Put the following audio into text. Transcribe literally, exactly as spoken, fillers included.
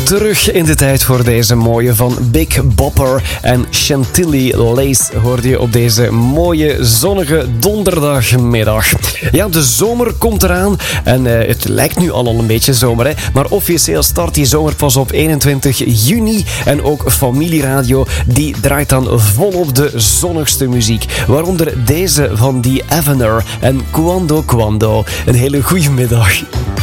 Terug in de tijd voor deze mooie van Big Bopper en Chantilly Lace hoorde je op deze mooie zonnige donderdagmiddag. Ja, de zomer komt eraan en uh, het lijkt nu al een beetje zomer, hè? Maar officieel start die zomer pas op eenentwintig juni en ook Familieradio die draait dan volop de zonnigste muziek. Waaronder deze van die Avener en Quando Quando. Een hele goede middag.